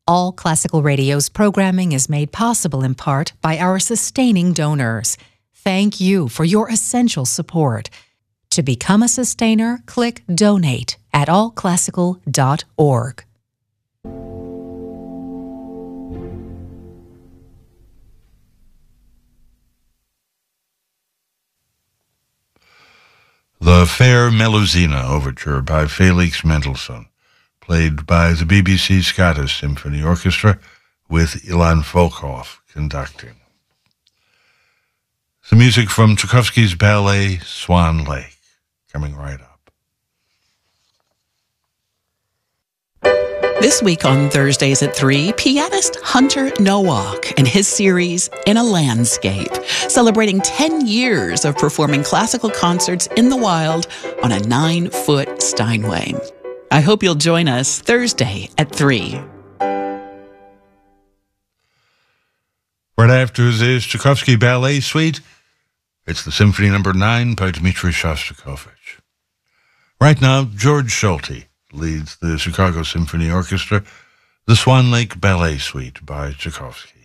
All Classical Radio's programming is made possible in part by our sustaining donors. Thank you for your essential support. To become a sustainer, click Donate at allclassical.org. The Fair Melusina Overture by Felix Mendelssohn, played by the BBC Scottish Symphony Orchestra with Ilan Volkov conducting. The music from Tchaikovsky's ballet Swan Lake, coming right up. This week on Thursdays at 3, pianist Hunter Nowak and his series In a Landscape, celebrating 10 years of performing classical concerts in the wild on a 9-foot Steinway. I hope you'll join us Thursday at 3. Right after this Tchaikovsky Ballet Suite, it's the Symphony No. 9 by Dmitri Shostakovich. Right now, George Solti leads the Chicago Symphony Orchestra, the Swan Lake Ballet Suite by Tchaikovsky.